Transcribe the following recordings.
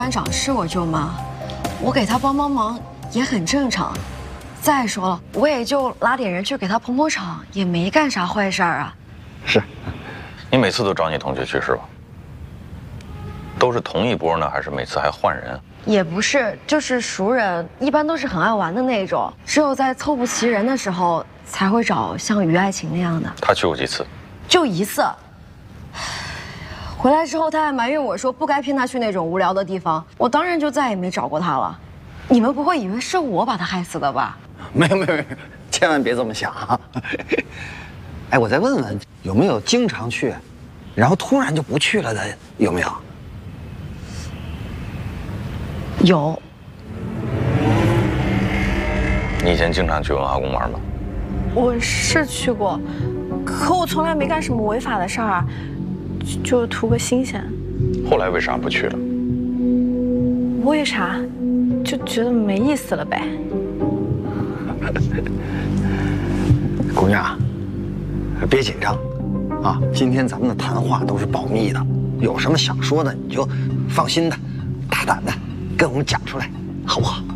班长是我舅妈，我给她帮忙也很正常。再说了，我也就拉点人去给她捧捧场，也没干啥坏事儿啊。 是，你每次都找你同学去是吧？都是同一波呢，还是每次还换人？ 也不是，就是熟人，一般都是很爱玩的那种，只有在凑不齐人的时候才会找像于爱琴那样的。 他去过几次？ 就一次。回来之后，他还埋怨我说不该骗他去那种无聊的地方，我当然就再也没找过他了。你们不会以为是我把他害死的吧？ 没有，千万别这么想啊！哎，我再问问，有没有经常去，然后突然就不去了的？有没有？ 有。 你以前经常去文化宫玩吗？ 我是去过，可我从来没干什么违法的事儿啊，就图个新鲜。 后来为啥不去了？ 为啥？就觉得没意思了呗。 姑娘，别紧张，啊，今天咱们的谈话都是保密的，有什么想说的你就放心的、大胆的跟我们讲出来，好不好？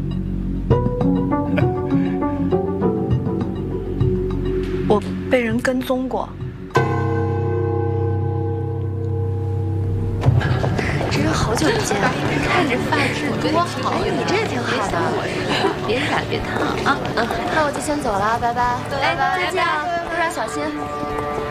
我被人跟踪过。 真是好久不见，看这发质多好！哎，你这也挺好的，别染别烫啊！那我就先走了，拜拜！拜拜，再见啊，路上小心。